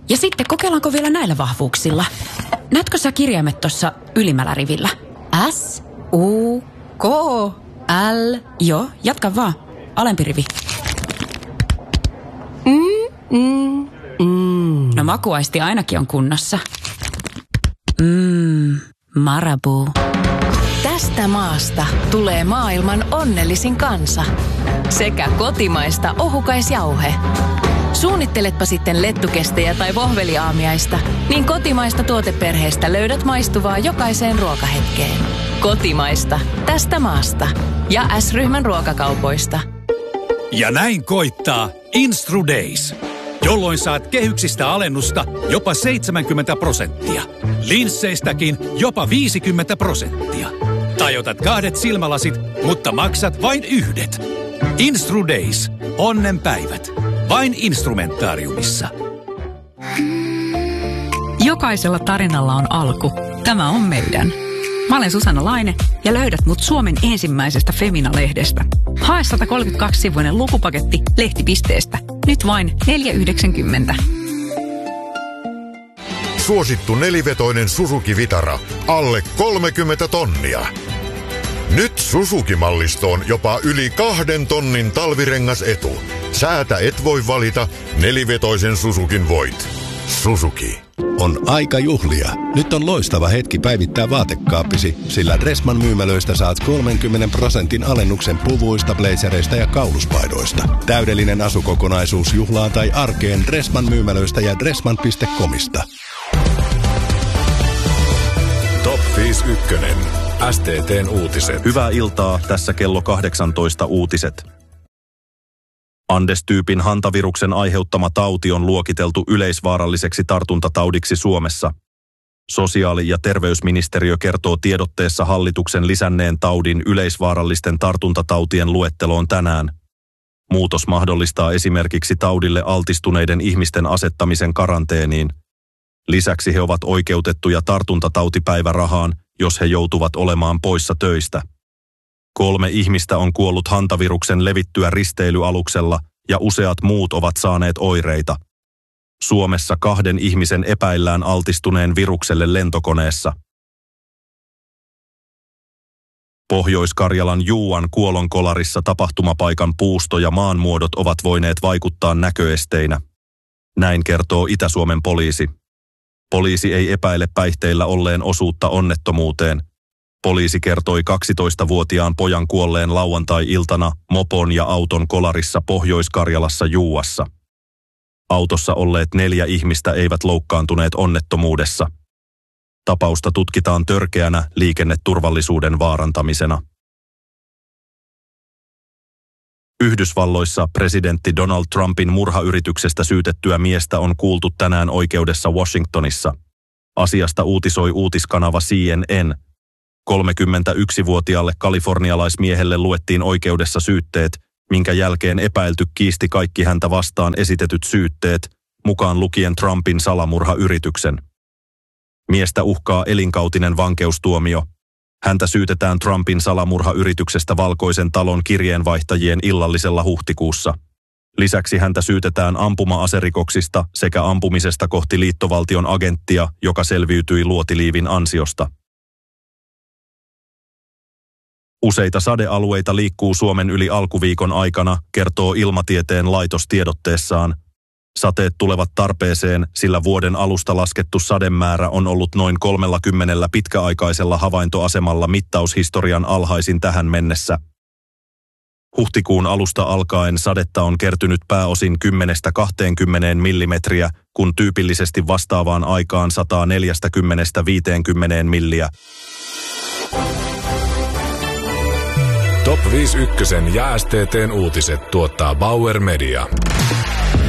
Ja sitten kokeillaanko vielä näillä vahvuuksilla? Näetkö sä kirjaimet tuossa ylimmällä rivillä? S, U, K, L. Joo, jatka vaan. Alempi rivi. No makuaisti ainakin on kunnossa. Marabou. Tästä maasta tulee maailman onnellisin kansa. Sekä kotimaista ohukaisjauhe. Suunnitteletpa sitten lettukestejä tai vohveliaamiaista, niin kotimaista tuoteperheestä löydät maistuvaa jokaiseen ruokahetkeen. Kotimaista. Tästä maasta. Ja S-ryhmän ruokakaupoista. Ja näin koittaa Instru Days, jolloin saat kehyksistä alennusta jopa 70%. Linsseistäkin jopa 50%. Tai otat 2 silmälasit, mutta maksat vain 1. Instru Days. Onnenpäivät. Vain Instrumentaariumissa. Jokaisella tarinalla on alku. Tämä on meidän. Mä olen Susanna Laine ja löydät mut Suomen ensimmäisestä Femina-lehdestä. Hae 132-sivuinen lukupaketti lehtipisteestä. Nyt vain 4,90. Suosittu nelivetoinen Suzuki Vitara. Alle 30 tonnia. Nyt Suzuki-mallistoon jopa yli 2 tonnin talvirengasetu. Säätä et voi valita, nelivetoisen Suzukin voit. Suzuki. On aika juhlia. Nyt on loistava hetki päivittää vaatekaappisi, sillä Dressman myymälöistä saat 30% alennuksen puvuista, blazereista ja kauluspaidoista. Täydellinen asukokonaisuus juhlaan tai arkeen Dressman myymälöistä ja dressman.comista. Top 51. STT:n uutiset. Hyvää iltaa, tässä kello 18 uutiset. Andes-tyypin hantaviruksen aiheuttama tauti on luokiteltu yleisvaaralliseksi tartuntataudiksi Suomessa. Sosiaali- ja terveysministeriö kertoo tiedotteessa hallituksen lisänneen taudin yleisvaarallisten tartuntatautien luetteloon tänään. Muutos mahdollistaa esimerkiksi taudille altistuneiden ihmisten asettamisen karanteeniin. Lisäksi he ovat oikeutettuja tartuntatautipäivärahaan, jos he joutuvat olemaan poissa töistä. 3 ihmistä on kuollut hantaviruksen levittyä risteilyaluksella ja useat muut ovat saaneet oireita. Suomessa 2 ihmisen epäillään altistuneen virukselle lentokoneessa. Pohjois-Karjalan Juuan kuolonkolarissa tapahtumapaikan puusto ja maanmuodot ovat voineet vaikuttaa näköesteinä. Näin kertoo Itä-Suomen poliisi. Poliisi ei epäile päihteillä olleen osuutta onnettomuuteen. Poliisi kertoi 12-vuotiaan pojan kuolleen lauantai-iltana mopon ja auton kolarissa Pohjois-Karjalassa Juuassa. Autossa olleet 4 ihmistä eivät loukkaantuneet onnettomuudessa. Tapausta tutkitaan törkeänä liikenneturvallisuuden vaarantamisena. Yhdysvalloissa presidentti Donald Trumpin murhayrityksestä syytettyä miestä on kuultu tänään oikeudessa Washingtonissa. Asiasta uutisoi uutiskanava CNN. 31-vuotiaalle kalifornialaismiehelle luettiin oikeudessa syytteet, minkä jälkeen epäilty kiisti kaikki häntä vastaan esitetyt syytteet, mukaan lukien Trumpin salamurhayrityksen. Miestä uhkaa elinkautinen vankeustuomio. Häntä syytetään Trumpin salamurhayrityksestä Valkoisen talon kirjeenvaihtajien illallisella huhtikuussa. Lisäksi häntä syytetään ampuma-aserikoksista sekä ampumisesta kohti liittovaltion agenttia, joka selviytyi luotiliivin ansiosta. Useita sadealueita liikkuu Suomen yli alkuviikon aikana, kertoo Ilmatieteen laitos tiedotteessaan. Sateet tulevat tarpeeseen, sillä vuoden alusta laskettu sademäärä on ollut noin 30 pitkäaikaisella havaintoasemalla mittaushistorian alhaisin tähän mennessä. Huhtikuun alusta alkaen sadetta on kertynyt pääosin 10-20 millimetriä, kun tyypillisesti vastaavaan aikaan 140-50 milliä. Top 51 ja STT:n uutiset tuottaa Bauer Media.